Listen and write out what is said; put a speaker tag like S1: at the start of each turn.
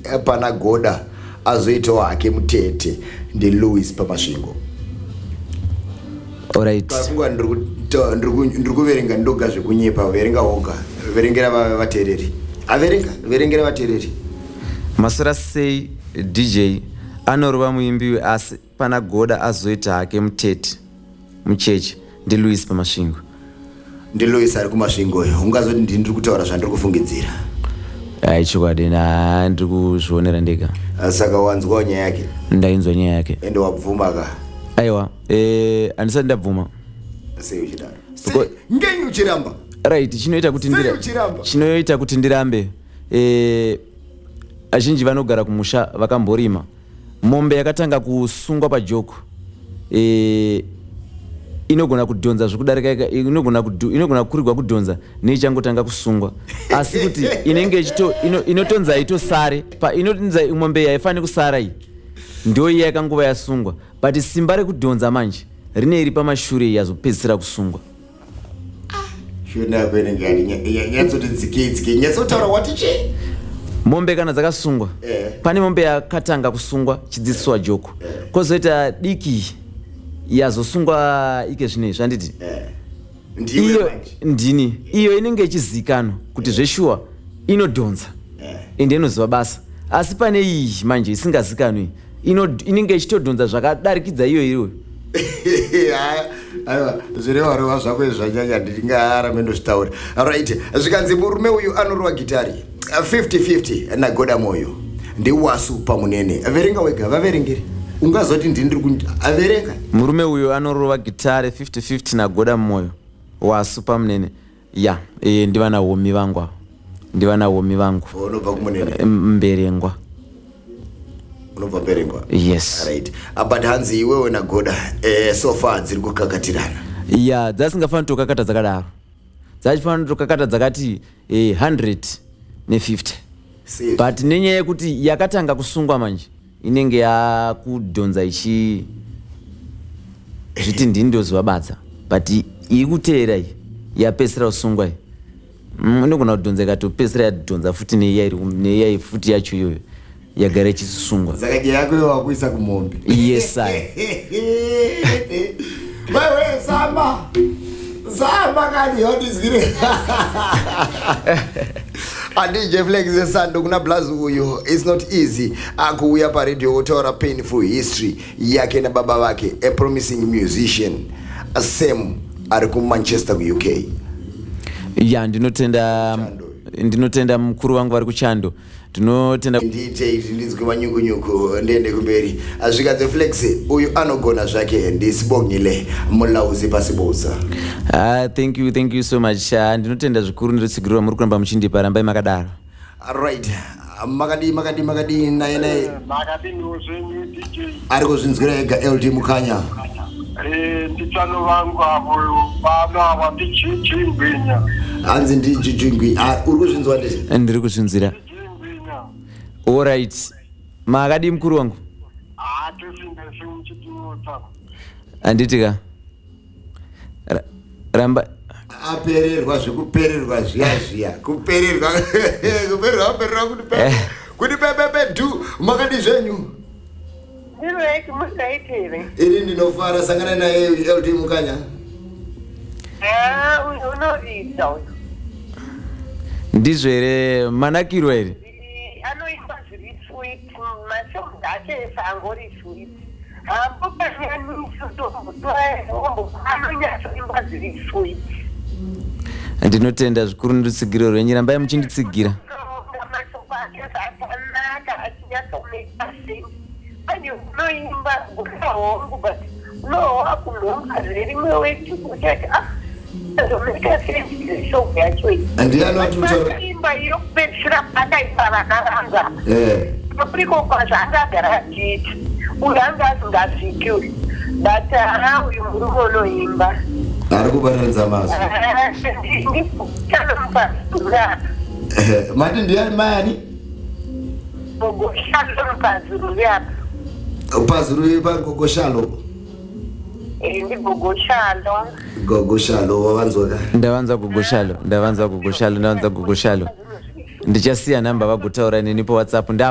S1: pana Goda azoitawo hake mutete ndiLouis Pamasvingo.
S2: Alright.
S1: Pakunga ndiri kuverenga ndoga zvekunyepa, verenga woga, verengera vateereri. Verengera vateereri.
S2: Masora sei DJ anorova muimbi asi pana Goda azoita hake mutete mucheche ndiLouis Pamasvingo.
S1: NdiLouis ari kumasvingo uyo. Ungazoti ndiri kutaura zvandiri kufungidzira.
S2: Chokwadi ndiri kuzvionera ndega.
S1: Saka wanzwawo nyaya yake?
S2: Ndainzwa nyaya yake.
S1: Ende wabvuma ka?
S2: Aiwa, handisati ndabvuma.
S1: Sei uchidaro? Ngenyi uchiramba?
S2: Right, chinoita kuti ndirambe. Azhinji vanogara kumusha vakamborima. Mombe yakatanga kusungwa pajoko. Inogona kudhonza zvokudarika, inogona kukurirwa kudhonza neichangotanga kusungwa. Asi kuti inenge inotonza itosare, inotonza mombe yaifani kusara iyi. Ndio iya yakangova yasungwa, but simba rekudhonza manje rine iri pamashure yazopedzisira kusungwa.
S1: Shona kwenengani nyatsoti dzikedzike nyatsotaura watichi
S2: mombe kana dzakasungwa. Pane mombe yakatanga kusungwa chidziso wa joko. Kozoita diki yazosungwa ike zvinezvi handiti. Iyo ndini iyo inenge ichizikanwa kuti zveshuwa inodhonza ende inoziva basa. Asi pane iyi manje isingazikanwi inenge ichitodhonza zvakadarikidza iyo.
S1: Aiwa, zvireva zvako zvanyanya ndingaarame ndozvitaura. Right, zvikanzi murume uyu anorova gitari 50-50 naGoda Moyo ndiWasu Pamunene. Verenga wega, vaverengere. Ungazoti ndiri averenga.
S2: Murume uyu anorova gitari 50-50 naGoda Moyo, Wasu Pamunene. Ya, ndivana womi vangu.
S1: Unobva kumunene?
S2: Mberengwa.
S1: Unobva Mberengwa?
S2: Yes.
S1: Right. But hanzi iwewe naGoda so far dziri kukakatirana.
S2: Ya, dzasingafani kutokakata dzakadaro. Dzachifana kutokakata dzakati 150. But nenyaya yekuti yakatanga kusungwa manje inenge yakudhonza ichi zviti ndini ndozvabadza. But iri kuteera iyi yapedzisira kusungwa iyi. Inogona kudhonza ikatopedzisira yadhonza futi neyai futi yacho iyoyo yagara ichisungwa.
S1: Saka yako wakuisa kumombe.
S2: Yes I.
S1: Wewe Zama kani yodizgire. Andi Flex Sando kuna blazu uyo. It's not easy. Akuya pa radio otora painful history yake na baba wake, a promising musician. Same ari ku Manchester UK.
S2: Ya, ndinotenda mukuru wangu ari kuchando. Ndinotenda
S1: ndite ndizwe manyukunyuku ndende kumberi. Azvikadze Flex uyu anogona zvake ndisibongile mulauzi pasibosa.
S2: Thank you so much. Ndinotenda zvikuru ndinotsigirwa muri kuramba muchindipa rambai makadaro.
S1: Right. Makadi naye
S3: makadi nozvenyu DJ
S1: ari kuzvinzwira ega LD Mukanya.
S3: Nditsano vangu avo vana vandichingwinya.
S1: Hanzi ndichingwi. Uri kuzvinzwa ndiye?
S2: Ndiri kuzvinzira. Alright. Makadi mukuru wangu.
S3: Tosinga semuchitinota.
S2: Anditika. Ramba
S1: apererwa zvekupererwa zviya kupererwa kuti pepepe du makadi zvenyu
S3: Ndinoiti musaitere.
S1: iri ndinofara sangana naye LD Mukanya.
S3: Unoita uyu.
S2: ndizvo here manakirwa here.
S3: Anoimba zviri sweet, mashonga ake sangori sweet. Anonyatsoimba zviri sweet.
S2: Ndinotenda zvikuru nditsigiro rwenyu, rambai muchinditsigira.
S3: Mashonga ake zvakanaka achinyatsomaker sense. Pane unoimba hongu but unohwa kunhonga zverimwe wechipo chati maker sense shonga yacho iyi. Imba yokupedzisira pakaisa vana vanga. Papriko kwazvaangagara achiita. Uyu anga asingazviki uyu. But uyu murume unoimba.
S1: Ari kubatanidza mazwi.
S3: Ndikuchanomupa
S1: mati ndiani mayani?
S3: Gogoshalo mukazuru yapa.
S1: Pazuru pagogoshalo.
S3: Ndigogoshalo.
S1: Gogoshalo wavanzwa.
S2: Ndavanza gogoshalo. Ndichasiya namba vagotaura neni pa WhatsApp.